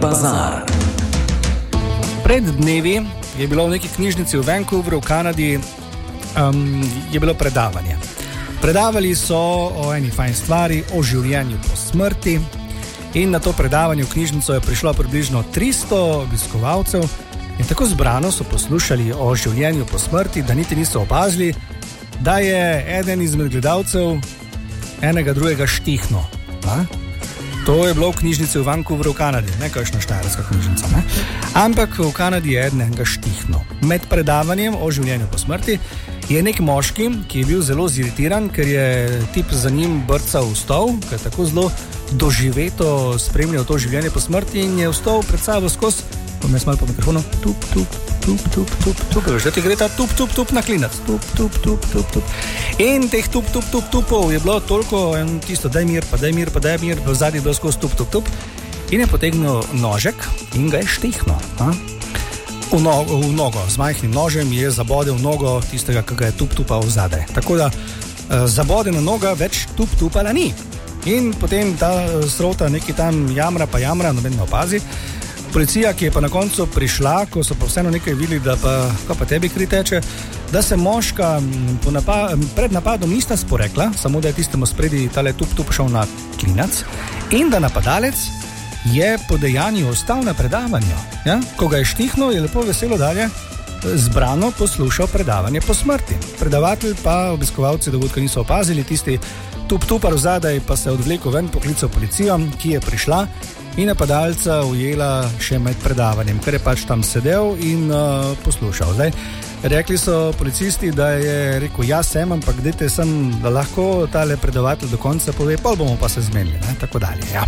bazar. Pred dnevi je bilo v neki knjižnici v Vancouveru v Kanadi je bilo predavanje. Predavali so o eni fajn stvari, o življenju po smrti, in na to predavanje v knjižnico je prišlo približno 300 obiskovalcev in tako zbrano so poslušali o življenju po smrti, da niti niso opazili, da je eden izmed gledalcev enega drugega štihnil. To je bilo v knjižnici v Vancouveru v Kanadi, ne kakšna štajerska knjižnica, ne? Ampak v Kanadi je enega štihnil. Med predavanjem o življenju po smrti je nek moški, ki je bil zelo ziritiran, ker je tip za njim brcal v stol, ker je tako zelo doživeto spremljal to življenje po smrti in je vstal pred sabo skozi, pa me smal po mikrofonu, tup, tup, tup, tup, tup, tup, že ti gre ta tup, tup, tup na klinac, tup, tup, tup, tup, tup. In teh tup, tup, tup, tupov je bilo toliko, tisto, daj mir, v zadnji je bilo skozi tup, tup, tup, in je potegnil nožek in ga je štihnil. V nogo, z majhnim nožem je zabodel nogo tistega, ki ga je tup, tupal zadaj. Tako da zabodena noga več tup, tupala ni. In potem ta srota neki tam jamra, noben ne opazi. Policija, ki je pa na koncu prišla, ko so pa vseeno nekaj videli, da pa, ko pa tebi kri teče, da se moška pred napadom nista sporekla, samo da je tistemu spredi tale tup šel na klinac in da napadalec je po dejanju ostal na predavanju. Ja? Ko ga je štihnil, je lepo veselo dalje zbrano poslušal predavanje po smrti. Predavatelj pa obiskovalci dogodka niso opazili, tisti tup-tupar zadaj pa se je odvlekel ven, poklical policijo, ki je prišla in napadalca ujela še med predavanjem, ker je pač tam sedel in poslušal. Zdaj, rekli so policisti, da je rekel, ja sem, ampak dajte sem, da lahko tale predavatelj do konca pove, pol bomo pa se zmenili, ne? Tako dalje, ja.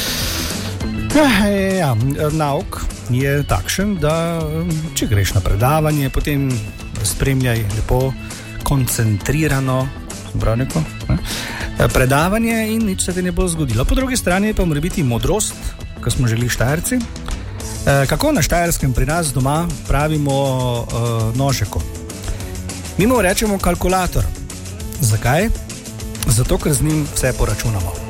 Nauk je takšen, da če greš na predavanje, potem spremljaj lepo, koncentrirano predavanje in nič se ti ne bo zgodilo. Po drugi strani pa mora biti modrost, ko smo želi Štajerci. Kako na Štajerskem pri nas doma pravimo nožeko? Mi mu rečemo kalkulator. Zakaj? Zato, ker z njim vse poračunamo.